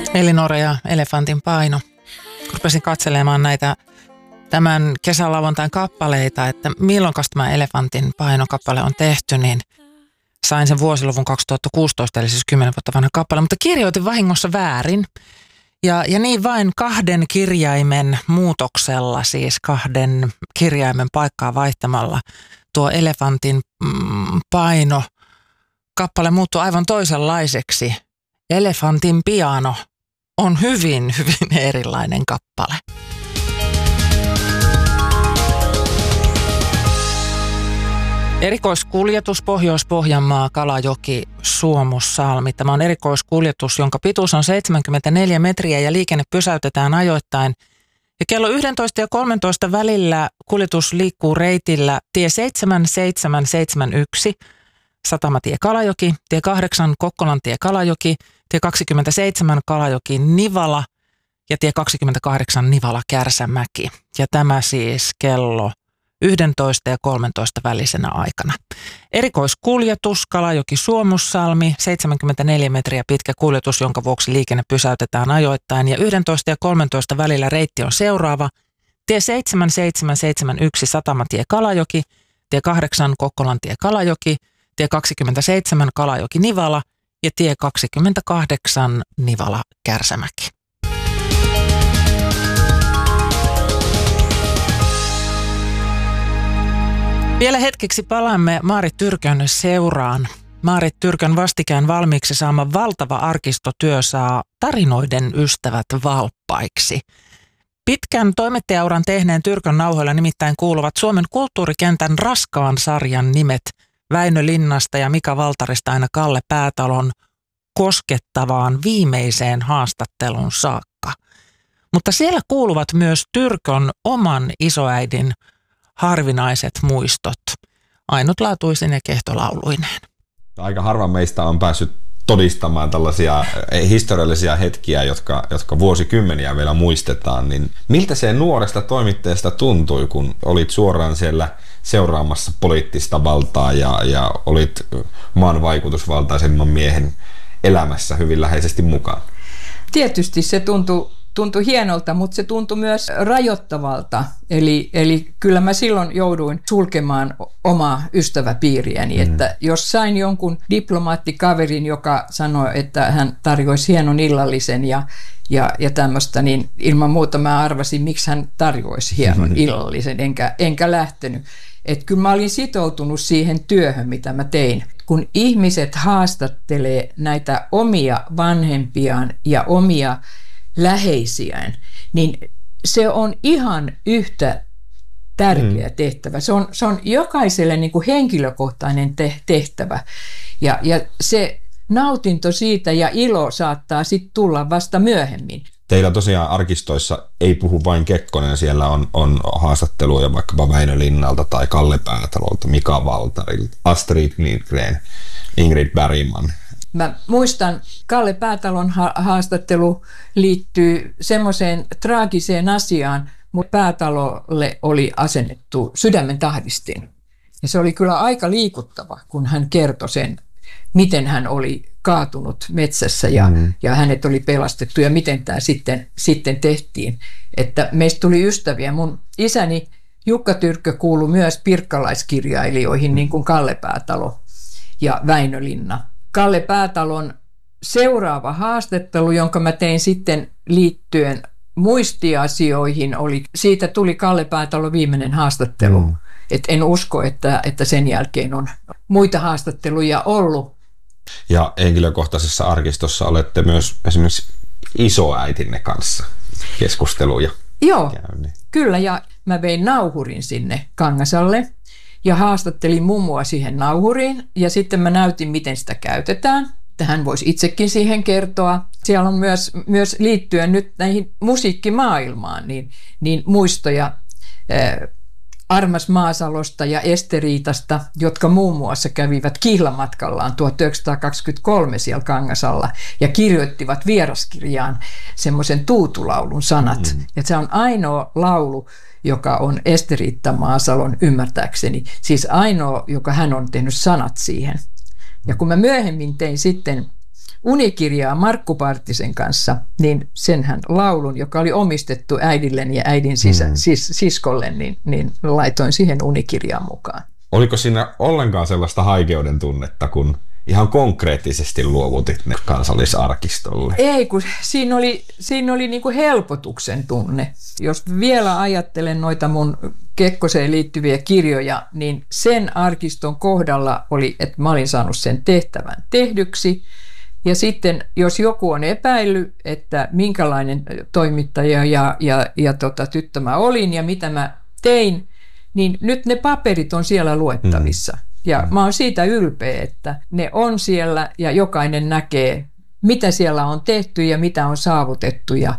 Elinora ja elefantin paino. Rupesin katselemaan näitä tämän kesälauantain kappaleita, että milloin tämä elefantin painokappale on tehty, niin sain sen vuosiluvun 2016, eli siis 10 vuotta vanha kappale, mutta kirjoitin vahingossa väärin. Ja niin vain 2 kirjaimen muutoksella, siis 2 kirjaimen paikkaa vaihtamalla, tuo elefantin paino kappale muuttui aivan toisenlaiseksi. Elefantin piano on hyvin, hyvin erilainen kappale. Erikoiskuljetus Pohjois-Pohjanmaa, Kalajoki, Suomussalmi. Tämä on erikoiskuljetus, jonka pituus on 74 metriä ja liikenne pysäytetään ajoittain. Ja kello 11 ja 13 välillä kuljetus liikkuu reitillä tie 7771, Satamatie Kalajoki, tie 8 Kokkolantie Kalajoki, tie 27 Kalajoki Nivala ja tie 28 Nivala Kärsämäki. Ja tämä siis kello 11 ja 13 välisenä aikana. Erikoiskuljetus Kalajoki Suomussalmi, 74 metriä pitkä kuljetus, jonka vuoksi liikenne pysäytetään ajoittain. Ja 11 ja 13 välillä reitti on seuraava. Tie 7771 Satamatie Kalajoki, tie 8 Kokkolantie Kalajoki, tie 27 Kalajoki Nivala ja tie 28 Nivala Kärsämäki. Vielä hetkeksi palaamme Maarit Tyrkön seuraan. Maarit Tyrkön vastikään valmiiksi saama valtava arkistotyö saa tarinoiden ystävät valppaiksi. Pitkän toimittajauran tehneen Tyrkön nauhoilla nimittäin kuuluvat Suomen kulttuurikentän raskaan sarjan nimet Väinö Linnasta ja Mika Valtarista aina Kalle Päätalon koskettavaan viimeiseen haastattelun saakka. Mutta siellä kuuluvat myös Tyrkön oman isoäidin harvinaiset muistot, ainutlaatuisine kehtolauluineen. Aika harva meistä on päässyt todistamaan tällaisia historiallisia hetkiä, jotka vuosikymmeniä vielä muistetaan. Niin miltä se nuoresta toimittajasta tuntui, kun olit suoraan siellä seuraamassa poliittista valtaa ja olit maan vaikutusvaltaisemman miehen elämässä hyvin läheisesti mukaan? Tietysti se tuntui hienolta, mutta se tuntui myös rajoittavalta. Eli kyllä mä silloin jouduin sulkemaan omaa ystäväpiiriäni, että jos sain jonkun diplomaattikaverin, joka sanoi, että hän tarjoisi hienon illallisen ja tämmöistä, niin ilman muuta mä arvasin, miksi hän tarjoisi hienon illallisen, enkä lähtenyt. Että kyllä mä olin sitoutunut siihen työhön, mitä mä tein. Kun ihmiset haastattelee näitä omia vanhempiaan ja omia läheisiään, niin se on ihan yhtä tärkeä tehtävä. Se on jokaiselle niin kuin henkilökohtainen tehtävä. Ja se nautinto siitä ja ilo saattaa sitten tulla vasta myöhemmin. Teillä tosiaan arkistoissa ei puhu vain Kekkonen, siellä on haastatteluja vaikkapa Väinö Linnalta tai Kalle Päätalolta, Mika Valtarilta, Astrid Lindgren, Ingrid Bergman. Mä muistan, Kalle Päätalon haastattelu liittyy semmoiseen traagiseen asiaan, mutta Päätalolle oli asennettu sydämen tahdistin. Ja se oli kyllä aika liikuttava, kun hän kertoi sen, miten hän oli kaatunut metsässä ja hänet oli pelastettu ja miten tämä sitten tehtiin. Että meistä tuli ystäviä. Mun isäni Jukka Tyrkkö kuului myös pirkkalaiskirjailijoihin, niin kuin Kalle Päätalo ja Väinö Linna. Kalle Päätalon seuraava haastattelu, jonka mä tein sitten liittyen muistiasioihin, siitä tuli Kalle Päätalon viimeinen haastattelu. Et en usko, että sen jälkeen on muita haastatteluja ollut. Ja henkilökohtaisessa arkistossa olette myös esimerkiksi isoäitinne kanssa keskusteluja. Joo, kyllä, ja mä vein nauhurin sinne Kangasalle ja haastattelin mummua siihen nauhuriin ja sitten mä näytin, miten sitä käytetään. Hän voisi itsekin siihen kertoa. Siellä on myös liittyen nyt näihin musiikkimaailmaan niin muistoja Armas Maasalosta ja Esteriitasta, jotka muun muassa kävivät kihlamatkallaan 1923 siellä Kangasalla ja kirjoittivat vieraskirjaan semmoisen tuutulaulun sanat. Ja se on ainoa laulu, joka on Esteriitta Maasalon ymmärtääkseni, siis ainoa, joka hän on tehnyt sanat siihen. Ja kun mä myöhemmin tein sitten unikirjaa Markku Parttisen kanssa, niin senhän laulun, joka oli omistettu äidilleni ja äidin siskolle, niin laitoin siihen unikirjaan mukaan. Oliko siinä ollenkaan sellaista haikeuden tunnetta, kun ihan konkreettisesti luovutit ne Kansallisarkistolle? Ei, kun siinä oli niin kuin helpotuksen tunne. Jos vielä ajattelen noita mun Kekkoseen liittyviä kirjoja, niin sen arkiston kohdalla oli, että mä olin saanut sen tehtävän tehdyksi. Ja sitten jos joku on epäillyt, että minkälainen toimittaja ja tyttö mä olin ja mitä mä tein, niin nyt ne paperit on siellä luettavissa. Ja mä oon siitä ylpeä, että ne on siellä ja jokainen näkee, mitä siellä on tehty ja mitä on saavutettu ja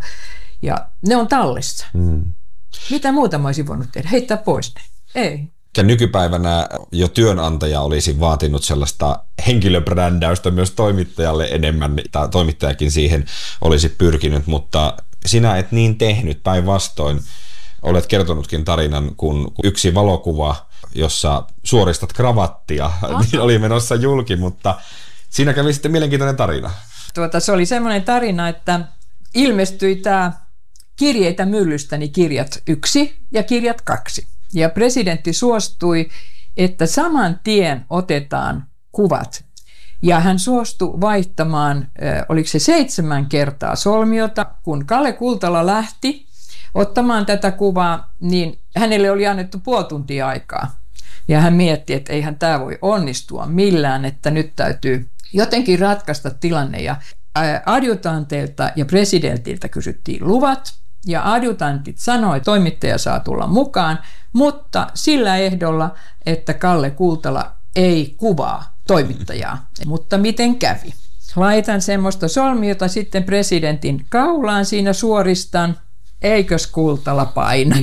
ne on tallessa. Mitä muuta mä olisin voinut tehdä? Heittää pois ne? Ei. Ja nykypäivänä jo työnantaja olisi vaatinut sellaista henkilöbrändäystä myös toimittajalle enemmän, tai toimittajakin siihen olisi pyrkinyt, mutta sinä et niin tehnyt, päinvastoin. Olet kertonutkin tarinan, kun yksi valokuva, jossa suoristat kravattia, niin oli menossa julki, mutta siinä kävi sitten mielenkiintoinen tarina. Se oli semmoinen tarina, että ilmestyi tämä Kirjeitä myllystäni kirjat 1 ja kirjat 2. Ja presidentti suostui, että saman tien otetaan kuvat. Ja hän suostui vaihtamaan, oliko se 7 kertaa solmiota, kun Kalle Kultala lähti ottamaan tätä kuvaa, niin hänelle oli annettu puoli tuntia aikaa. Ja hän mietti, että eihän tämä voi onnistua millään, että nyt täytyy jotenkin ratkaista tilanne. Ja adjutanteilta ja presidentiltä kysyttiin luvat, ja adjutantit sanoi, että toimittaja saa tulla mukaan, mutta sillä ehdolla, että Kalle Kultala ei kuvaa toimittajaa. Mutta miten kävi? Laitan semmoista solmiota sitten presidentin kaulaan, siinä suoristan. Eikös Kultala paina?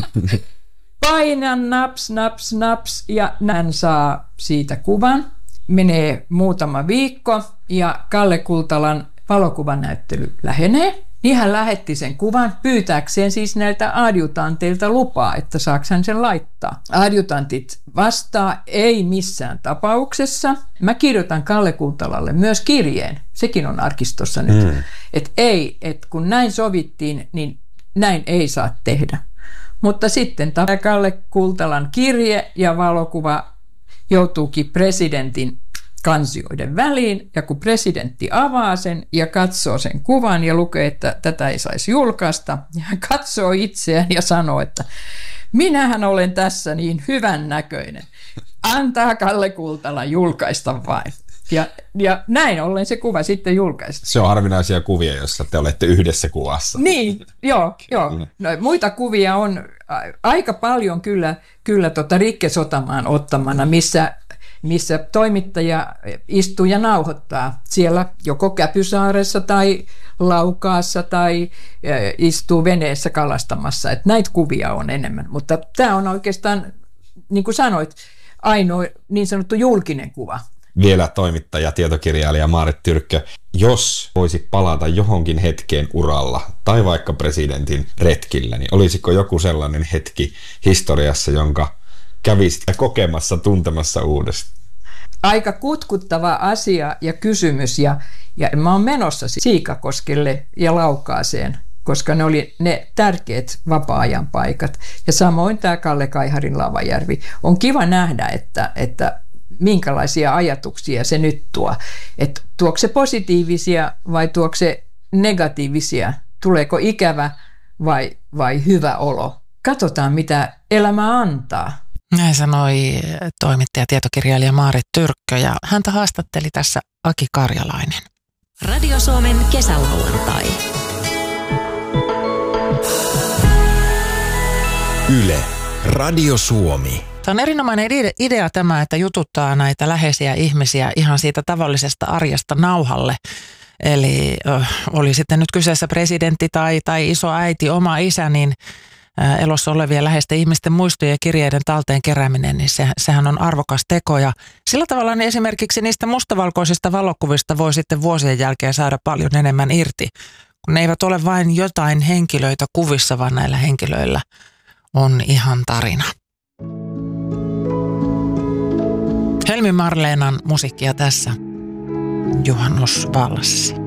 Painan naps, naps, naps ja hän saa siitä kuvan. Menee muutama viikko ja Kalle Kultalan valokuvanäyttely lähenee. Niin hän lähetti sen kuvan pyytääkseen siis näiltä adjutanteilta lupaa, että saaks hän sen laittaa. Adjutantit vastaa, ei missään tapauksessa. Mä kirjoitan Kalle Kultalalle myös kirjeen, sekin on arkistossa nyt, että ei, että kun näin sovittiin, niin näin ei saa tehdä. Mutta sitten tämä Kalle Kultalan kirje ja valokuva joutuukin presidentin kansioiden väliin, ja kun presidentti avaa sen ja katsoo sen kuvan ja lukee, että tätä ei saisi julkaista, ja hän katsoo itseään ja sanoo, että minähän olen tässä niin hyvän näköinen. Antaa Kalle Kultala julkaista vain. Ja näin ollen se kuva sitten julkaistaan. Se on harvinaisia kuvia, joissa te olette yhdessä kuvassa. Niin, joo. No, muita kuvia on aika paljon kyllä Rikke Sotamaan ottamana, missä toimittaja istuu ja nauhoittaa siellä joko Käpysaaressa tai Laukaassa tai istuu veneessä kalastamassa. Että näitä kuvia on enemmän, mutta tämä on oikeastaan, niin kuin sanoit, ainoa niin sanottu julkinen kuva. Vielä toimittaja, tietokirjailija Maaret Tyrkkö, jos voisi palata johonkin hetkeen uralla tai vaikka presidentin retkillä, niin olisiko joku sellainen hetki historiassa, jonka kävisit kokemassa, tuntemassa uudestaan? Aika kutkuttava asia ja kysymys, ja mä oon menossa Siikakoskelle ja Laukaaseen, koska ne oli ne tärkeät vapaa-ajan paikat. Ja samoin tämä Kalle Kaiharin Lavajärvi. On kiva nähdä, että minkälaisia ajatuksia se nyt tuo. Että tuoko se positiivisia vai tuoko se negatiivisia? Tuleeko ikävä vai hyvä olo? Katsotaan, mitä elämä antaa. Näin sanoi toimittaja, tietokirjailija Maaret Tyrkkö, ja häntä haastatteli tässä Aki Karjalainen. Radio Suomen kesälauantai. Yle, Radio Suomi. Tämä on erinomainen idea tämä, että jututtaa näitä läheisiä ihmisiä ihan siitä tavallisesta arjesta nauhalle. Eli oli sitten nyt kyseessä presidentti tai iso äiti, oma isä, niin elossa olevien läheisten ihmisten muistojen ja kirjeiden talteen kerääminen, niin sehän on arvokas teko. Ja sillä tavalla niin esimerkiksi niistä mustavalkoisista valokuvista voi sitten vuosien jälkeen saada paljon enemmän irti, kun ne eivät ole vain jotain henkilöitä kuvissa, vaan näillä henkilöillä on ihan tarina. Helmi Marleenan musiikkia tässä. juhannusvalssi.